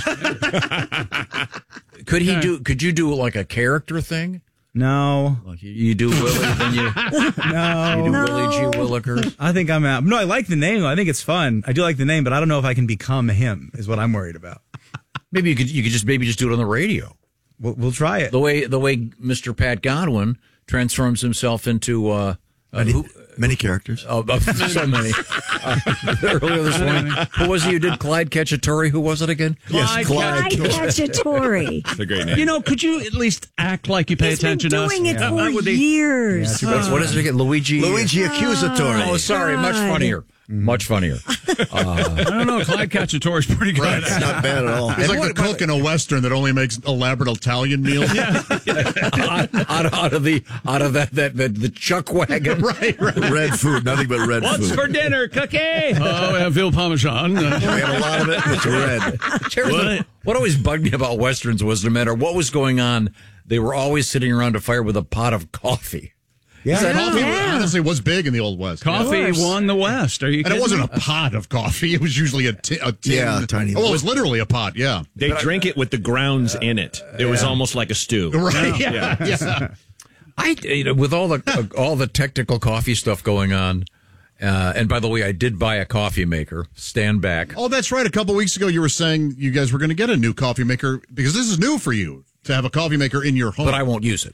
Could you do like a character thing? No. Like you do Willie, then you No. Willie G. Willikers. I think I'm out. No, I like the name. I think it's fun. I do like the name, but I don't know if I can become him is what I'm worried about. Maybe you could just do it on the radio. We'll try it. The way Mr. Pat Godwin transforms himself into many characters. So many. Earlier this morning, who was it you did? Clyde Cacciatore. Who was it again? Yes, Clyde Cacciatore. It's a great name. Could you at least act like you pay He's attention been to us? doing it for That would be- years. What is it again? Luigi Accusatore. Oh, sorry. Much funnier. Much funnier. I don't know. Clyde Cacciatore is pretty good. Right, it's not bad at all. He's like the cook in a Western that only makes elaborate Italian meals. out of the chuck wagon. Right. Red food, nothing but red What's food. for dinner, cookie? Oh, we have veal parmesan. We have a lot of it. It's red. What always bugged me about Westerns was no matter what was going on, they were always sitting around a fire with a pot of coffee. Yeah, coffee honestly was big in the Old West. Coffee won the West. Are you kidding? And it wasn't a pot of coffee. It was usually a tin. Yeah, tiny. Oh, it was literally a pot, yeah. They drink it with the grounds in it. It was almost like a stew. Right, yeah. With all the technical coffee stuff going on, and by the way, I did buy a coffee maker. Stand back. Oh, that's right. A couple weeks ago, you were saying you guys were going to get a new coffee maker because this is new for you to have a coffee maker in your home. But I won't use it.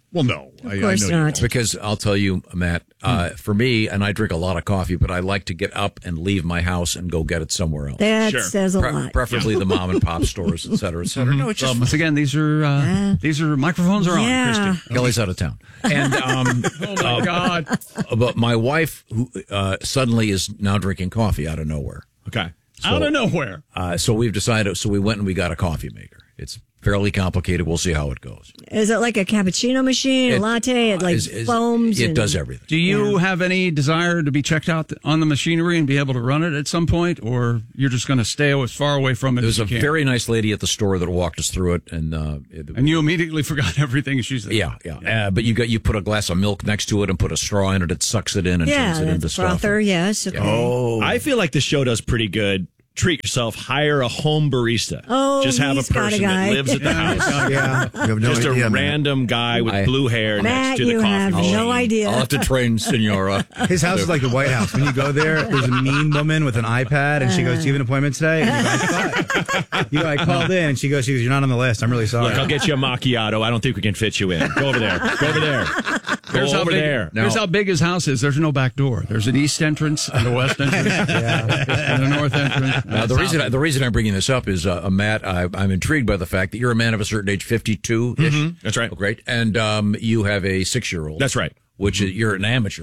Well, no. Of course I know not. Because I'll tell you, Matt, for me, and I drink a lot of coffee, but I like to get up and leave my house and go get it somewhere else. That says a lot. Preferably the mom and pop stores, et cetera, et cetera. No, it's just once again, these are microphones are on, Christy. Kelly's out of town. And oh my God! But my wife, who suddenly is now drinking coffee out of nowhere. Okay, out of nowhere. So we've decided. So we went and we got a coffee maker. It's fairly complicated. We'll see how it goes. Is it like a cappuccino machine, a latte? It like foams? It does everything. Do you have any desire to be checked out on the machinery and be able to run it at some point, or you're just going to stay as far away from it? There's as you a can? very nice lady at the store that walked us through it, and you immediately forgot everything she said. Yeah. But you put a glass of milk next to it and put a straw in it. It sucks it in and turns it into stuff. Frother, yes. Okay. Oh, I feel like the show does pretty good. Treat yourself. Hire a home barista. Oh, just have a he's got person a guy. that lives at the house. Yeah, you have no just idea, a man. random guy with blue hair Matt, next to the you coffee have machine. no idea. I'll have to train Senora. His house is like the White House. When you go there's a mean woman with an iPad, and she goes, "Do you have an appointment today?" And you go, I called in, and she goes, "You're not on the list. I'm really sorry." Look, I'll get you a macchiato. I don't think we can fit you in. Go over there. Go over there. Here's how big his house is. There's no back door. There's an east entrance and a west entrance and a north entrance. The reason I'm bringing this up is, Matt, I'm intrigued by the fact that you're a man of a certain age, 52-ish. Mm-hmm. That's right. Oh, great. And you have a 6-year-old. That's right. Which is, you're an amateur.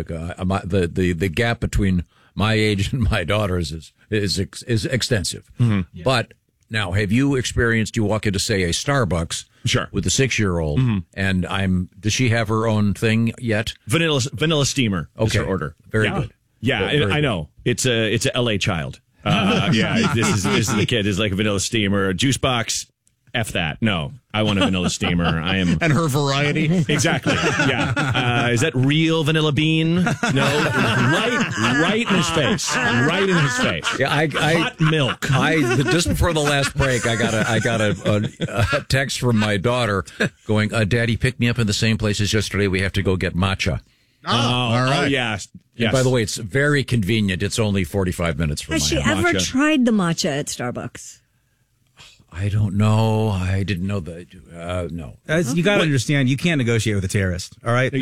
The gap between my age and my daughter's is extensive. Mm-hmm. But now, have you experienced, you walk into, say, a Starbucks with a 6-year-old, and does she have her own thing yet? Vanilla steamer is her order. Very good. Yeah, very I know. It's a LA child. This is the kid. Is like a vanilla steamer, a juice box. F that. No, I want a vanilla steamer. I am. And her variety. Exactly. Yeah. Is that real vanilla bean? No. Right in his face. Right in his face. Yeah, hot milk. Just before the last break, I got a text from my daughter going, "Daddy picked me up in the same place as yesterday. We have to go get matcha." All right. Oh, yes. And by the way, it's very convenient. It's only 45 minutes from my house. Has she ever tried the matcha at Starbucks? I don't know. I didn't know that. No. You got to understand, you can't negotiate with a terrorist, all right?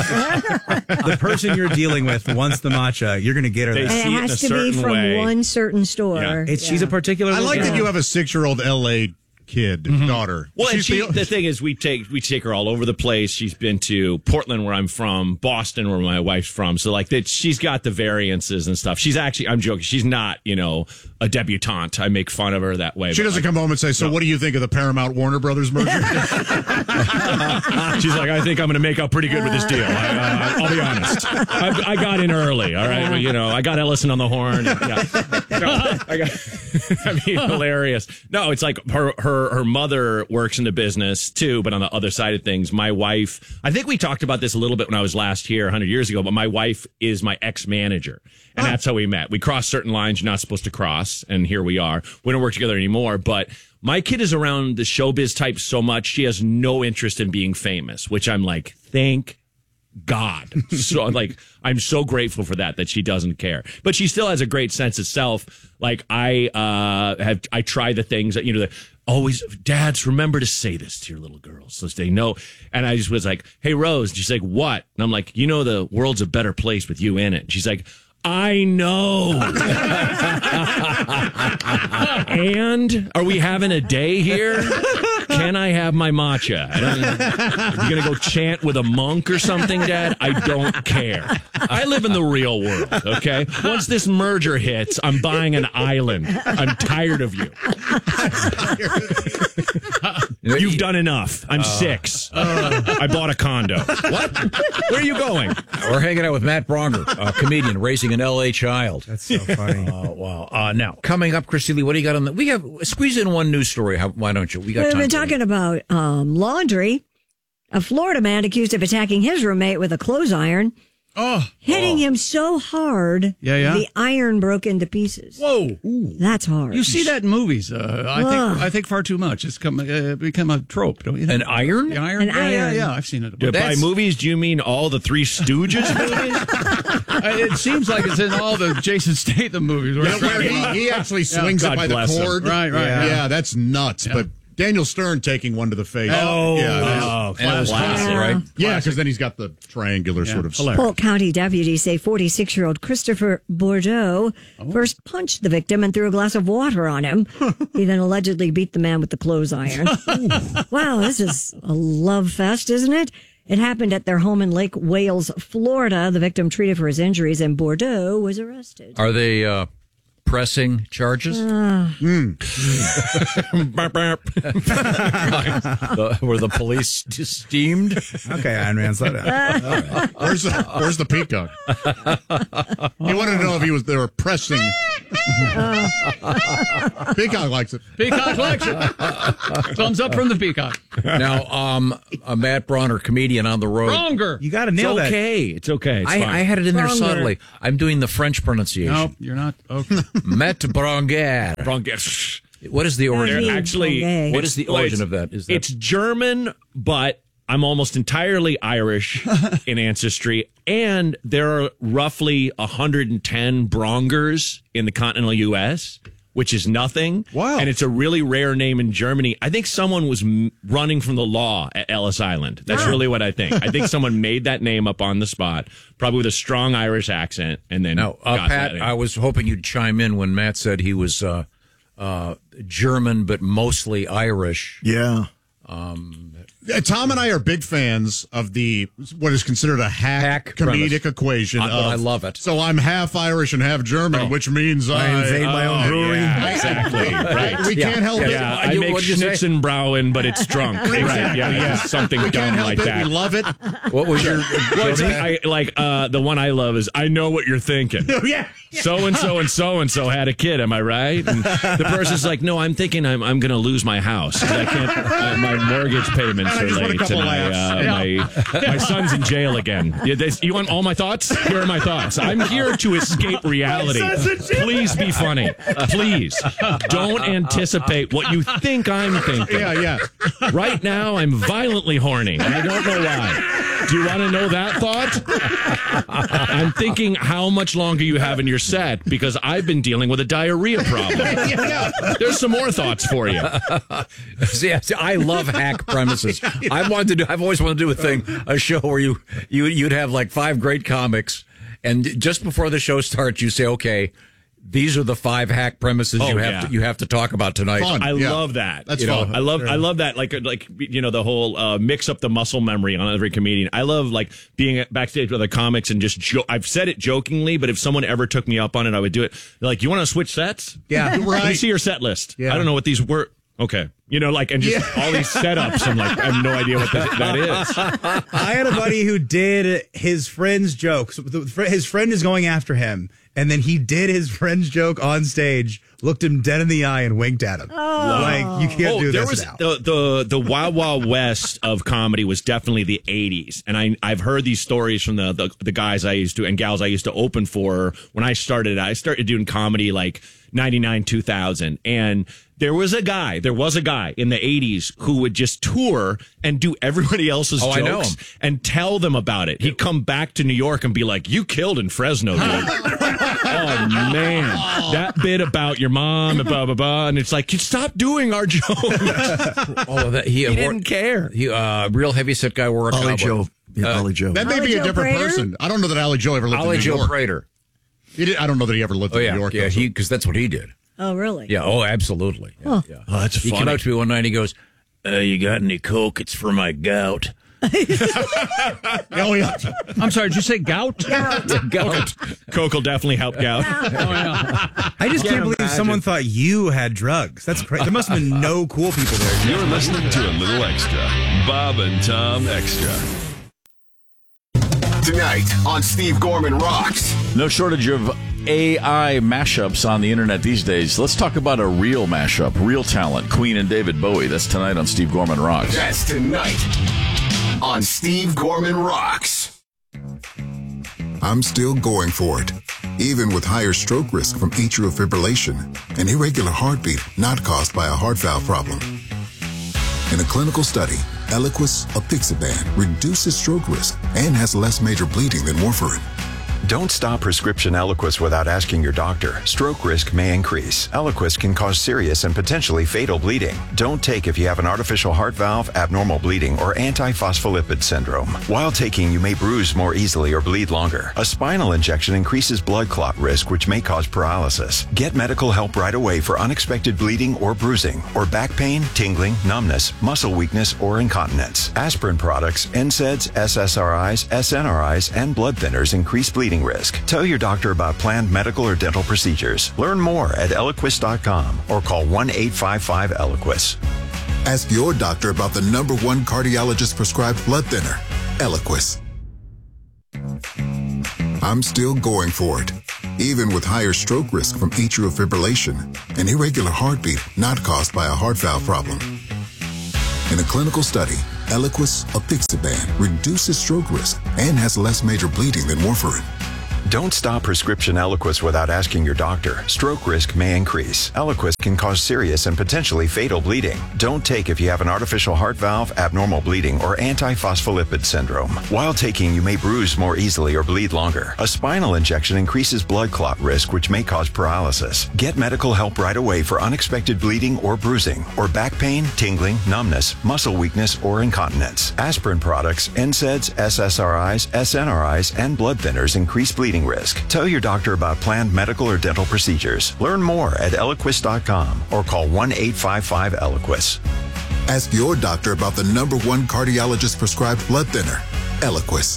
The person you're dealing with wants the matcha. You're going to get her that. And it has to be from one certain store. Yeah. She's a particular... I like that you have a 6-year-old L.A. kid, daughter. Well, and the thing is, we take her all over the place. She's been to Portland, where I'm from, Boston, where my wife's from. So, like, she's got the variances and stuff. She's actually, I'm joking, she's not, a debutante. I make fun of her that way. She doesn't come home and say, "So, what do you think of the Paramount Warner Brothers merger?" She's like, "I think I'm going to make out pretty good with this deal. I'll be honest. I got in early, all right? Well, I got Ellison on the horn. Hilarious. No, it's like her mother works in the business too, but on the other side of things, my wife, I think we talked about this a little bit when I was last here 100 years ago, but my wife is my ex-manager. And that's how we met. We crossed certain lines you're not supposed to cross, and here we are. We don't work together anymore, but my kid is around the showbiz type so much, she has no interest in being famous, which I'm like, thank God. So I'm so grateful for that she doesn't care. But she still has a great sense of self. Like I try the things that, always, dads, remember to say this to your little girls so they know. And I just was like, "Hey, Rose." And she's like, "What?" And I'm like, "The world's a better place with you in it." And she's like, "I know." And are we having a day here? Can I have my matcha? Are you going to go chant with a monk or something, Dad? I don't care. I live in the real world, okay? Once this merger hits, I'm buying an island. I'm tired of you. You've done enough. I'm 6. I bought a condo. What? Where are you going? We're hanging out with Matt Bronger, a comedian raising an L.A. child. That's so funny. Wow. Now, coming up, Christy Lee, what do you got on we have squeeze in one news story. Why don't you? We've been talking about laundry. A Florida man accused of attacking his roommate with a clothes iron. Hitting him so hard, the iron broke into pieces. Whoa, that's hard. You see that in movies. I think far too much. It's become a trope, don't you think? An iron? The iron? Yeah. I've seen it. By movies, do you mean all the Three Stooges movies? It seems like it's in all the Jason Statham movies. Where he actually swings it by the cord. Right. Yeah, that's nuts. Yeah. But Daniel Stern taking one to the face. Oh, yeah. And it was classic, right? Yeah, because then he's got the triangular sort of. Polk County deputies say 46-year-old Christopher Bordeaux first punched the victim and threw a glass of water on him. He then allegedly beat the man with the clothes iron. Wow, this is a love fest, isn't it? It happened at their home in Lake Wales, Florida. The victim treated for his injuries, and Bordeaux was arrested. Are they pressing charges? Were the police steamed? Okay, Iron Man, slow down. Right. Where's the peacock? He wanted to know if they were pressing. Peacock likes it. Peacock likes it. Thumbs up from the peacock. Now, Matt Bronner, comedian on the road. Stronger. You got to nail that. It's okay. It's I had it in there Stronger. subtly. I'm doing the French pronunciation. No, you're not. Okay. Matt Bronger. What is the origin? Actually, what is the origin of that? Is that It's German, but I'm almost entirely Irish in ancestry, and there are roughly 110 Brongers in the continental U.S., which is nothing. Wow. And it's a really rare name in Germany. I think someone was running from the law at Ellis Island. That's really what I think. I think someone made that name up on the spot, probably with a strong Irish accent, and then now, got Pat, that in. I was hoping you'd chime in when Matt said he was German, but mostly Irish. Yeah. Tom and I are big fans of what is considered a hack comedic premise. equation. I love it. So I'm half Irish and half German, which means I invade my own brewery. Yeah, exactly. Right. We can't help it. Yeah, I make Schnitzenbrauen, but it's drunk. Right. Yeah. Something We dumb can't help like it. that. We love it. What was your? Well, it's the one I love is I know what you're thinking. Yeah. So and so and so and so had a kid. Am I right? And the person's like, no, I'm thinking I'm going to lose my house. I can't. My mortgage payments I are just want a late, couple and my son's in jail again. You want all my thoughts? Here are my thoughts. I'm here to escape reality. Please be funny. Please don't anticipate what you think I'm thinking. Yeah. Right now, I'm violently horny, and I don't know why. Do you want to know that thought? I'm thinking how much longer you have in your set because I've been dealing with a diarrhea problem. There's some more thoughts for you. See, I love hack premises. I've always wanted to do a show where you'd have like 5 great comics, and just before the show starts, you say, okay, these are the 5 hack premises you have to talk about tonight. Fun. I love that. That's fun. I love that. Like the whole mix up the muscle memory on every comedian. I love like being backstage with other comics and just I've said it jokingly, but if someone ever took me up on it, I would do it. They're like, you want to switch sets? Yeah, right. Let me see your set list. Yeah. I don't know what these were. Okay. And just all these setups. I'm like, I have no idea what that is. I had a buddy who did his friend's jokes. His friend is going after him, and then he did his friend's joke on stage, looked him dead in the eye, and winked at him. Like, you can't do there this was now. The Wild Wild West of comedy was definitely the 80s. And I've heard these stories from the guys I used to and gals I used to open for when I started. I started doing comedy like 99, 2000. And there was a guy in the 80s who would just tour and do everybody else's jokes I know him. and tell them about it. He'd come back to New York and be like, you killed in Fresno, dude. Oh, man. That bit about your mom and blah, blah, blah. And it's like, stop doing our jokes. He didn't care. Real heavyset guy wore a Ollie cowboy. Joe. Yeah, Ollie Joe. That may be a different person. I don't know that Ollie Joe ever lived in New York. Ollie Joe Prater. I don't know that he ever lived in New York. Yeah, because that's what he did. Oh, really? Yeah. Oh, absolutely. Yeah, yeah. Oh, that's funny. He came up to me one night and he goes, you got any Coke? It's for my gout. Oh, yeah. I'm sorry, did you say gout? Gout. Coke will definitely help gout. I just can't believe someone thought you had drugs. That's crazy. There must have been no cool people there. You're listening to A Little Extra. Bob and Tom Extra. Tonight on Steve Gorman Rocks. No shortage of AI mashups on the internet these days. Let's talk about a real mashup, real talent, Queen and David Bowie. That's tonight on Steve Gorman Rocks. That's tonight on Steve Gorman Rocks. I'm still going for it, even with higher stroke risk from atrial fibrillation, an irregular heartbeat not caused by a heart valve problem. In a clinical study, Eliquis apixaban reduces stroke risk and has less major bleeding than warfarin. Don't stop prescription Eliquis without asking your doctor. Stroke risk may increase. Eliquis can cause serious and potentially fatal bleeding. Don't take if you have an artificial heart valve, abnormal bleeding, or antiphospholipid syndrome. While taking, you may bruise more easily or bleed longer. A spinal injection increases blood clot risk, which may cause paralysis. Get medical help right away for unexpected bleeding or bruising, or back pain, tingling, numbness, muscle weakness, or incontinence. Aspirin products, NSAIDs, SSRIs, SNRIs, and blood thinners increase bleeding risk. Tell your doctor about planned medical or dental procedures. Learn more at Eliquis.com or call 1-855-ELIQUIS. Ask your doctor about the #1 cardiologist prescribed blood thinner, Eliquis. I'm still going for it, even with higher stroke risk from atrial fibrillation, an irregular heartbeat not caused by a heart valve problem. In a clinical study, Eliquis, apixaban, reduces stroke risk and has less major bleeding than warfarin. Don't stop prescription Eliquis without asking your doctor. Stroke risk may increase. Eliquis can cause serious and potentially fatal bleeding. Don't take if you have an artificial heart valve, abnormal bleeding, or antiphospholipid syndrome. While taking, you may bruise more easily or bleed longer. A spinal injection increases blood clot risk, which may cause paralysis. Get medical help right away for unexpected bleeding or bruising, or back pain, tingling, numbness, muscle weakness, or incontinence. Aspirin products, NSAIDs, SSRIs, SNRIs, and blood thinners increase bleeding risk. Tell your doctor about planned medical or dental procedures. Learn more at Eliquis.com or call 1-855-ELIQUIS. Ask your doctor about the #1 cardiologist prescribed blood thinner, Eliquis.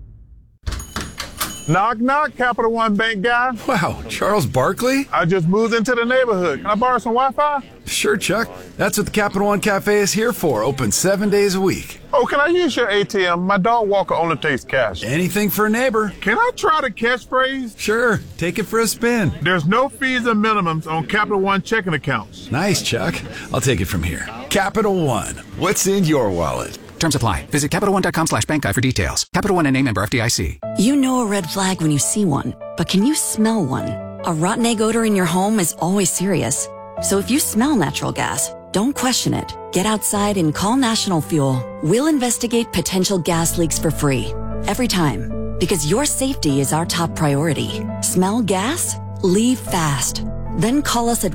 Knock, knock, Capital One Bank guy. Wow, Charles Barkley? I just moved into the neighborhood. Can I borrow some Wi-Fi? Sure, Chuck. That's what the Capital One Cafe is here for. Open 7 days a week. Oh, can I use your ATM? My dog walker only takes cash. Anything for a neighbor. Can I try the catchphrase? Sure. Take it for a spin. There's no fees and minimums on Capital One checking accounts. Nice, Chuck. I'll take it from here. Capital One. What's in your wallet? Terms apply. Visit CapitalOne.com/bankguide for details. Capital One and name member FDIC. You know a red flag when you see one, but can you smell one? A rotten egg odor in your home is always serious. So if you smell natural gas, don't question it. Get outside and call National Fuel. We'll investigate potential gas leaks for free. Every time. Because your safety is our top priority. Smell gas? Leave fast. Then call us at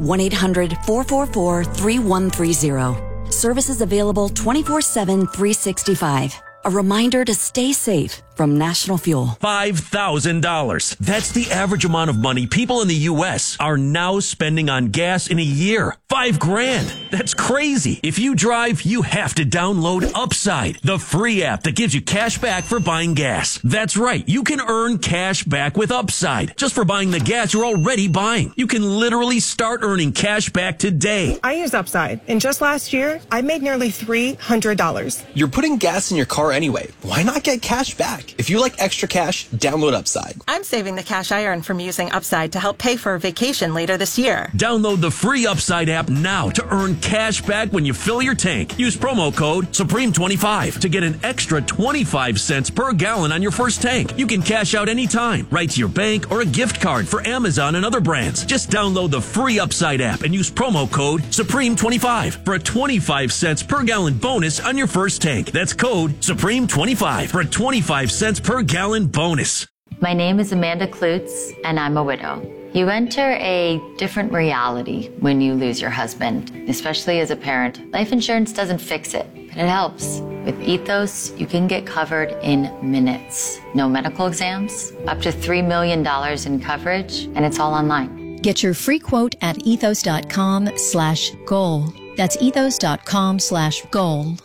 1-800-444-3130. Services available 24/7, 365. A reminder to stay safe from National Fuel. $5,000. That's the average amount of money people in the U.S. are now spending on gas in a year. $5,000. That's crazy. If you drive, you have to download Upside, the free app that gives you cash back for buying gas. That's right. You can earn cash back with Upside just for buying the gas you're already buying. You can literally start earning cash back today. I use Upside, and just last year, I made nearly $300. You're putting gas in your car anyway. Why not get cash back? If you like extra cash, download Upside. I'm saving the cash I earn from using Upside to help pay for a vacation later this year. Download the free Upside app now to earn cash back when you fill your tank. Use promo code Supreme25 to get an extra 25 cents per gallon on your first tank. You can cash out anytime, right to your bank or a gift card for Amazon and other brands. Just download the free Upside app and use promo code Supreme25 for a 25 cents per gallon bonus on your first tank. That's code Supreme25 for a 25 cents per gallon bonus. My name is Amanda Klutz, and I'm a widow. You enter a different reality when you lose your husband, especially as a parent. Life insurance doesn't fix it, but it helps. With Ethos, you can get covered in minutes. No medical exams, up to $3 million in coverage, and it's all online. Get your free quote at ethos.com/goal. That's ethos.com/goal.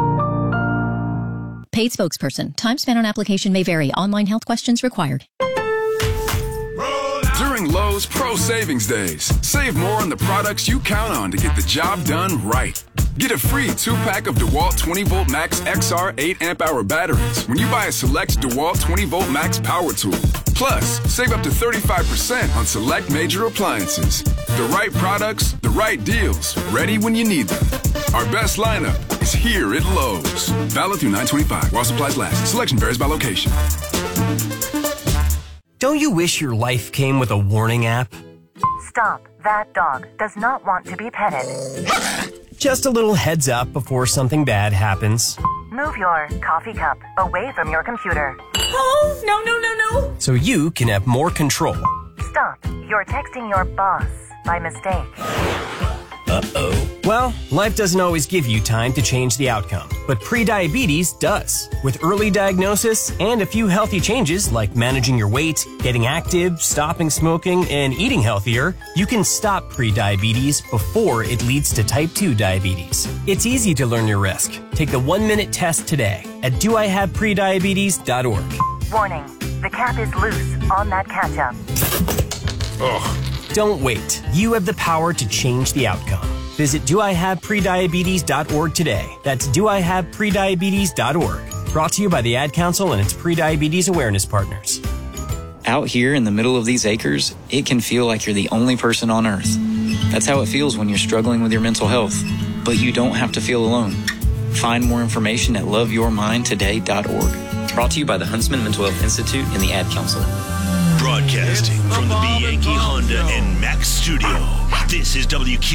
Paid spokesperson. Time spent on application may vary. Online health questions required. During Lowe's Pro Savings Days, save more on the products you count on to get the job done right. Get a free 2-pack of DeWalt 20-volt Max XR 8-amp-hour batteries when you buy a select DeWalt 20-volt Max power tool. Plus, save up to 35% on select major appliances. The right products, the right deals, ready when you need them. Our best lineup is here at Lowe's. Valid through 9/25 while supplies last. Selection varies by location. Don't you wish your life came with a warning app? Stop. That dog does not want to be petted. Just a little heads up before something bad happens. Move your coffee cup away from your computer. Oh, no. So you can have more control. Stop. You're texting your boss by mistake. Uh-oh. Well, life doesn't always give you time to change the outcome, but prediabetes does. With early diagnosis and a few healthy changes like managing your weight, getting active, stopping smoking, and eating healthier, you can stop prediabetes before it leads to type 2 diabetes. It's easy to learn your risk. Take the 1-minute test today at doihaveprediabetes.org. Warning. The cap is loose on that ketchup. Ugh. Don't wait. You have the power to change the outcome. Visit doihaveprediabetes.org today. That's doihaveprediabetes.org. Brought to you by the Ad Council and its prediabetes awareness partners. Out here in the middle of these acres, it can feel like you're the only person on Earth. That's how it feels when you're struggling with your mental health. But you don't have to feel alone. Find more information at loveyourmindtoday.org. Brought to you by the Huntsman Mental Health Institute and the Ad Council. Broadcasting from the B. Yankee Honda and Max studio. This is WQ.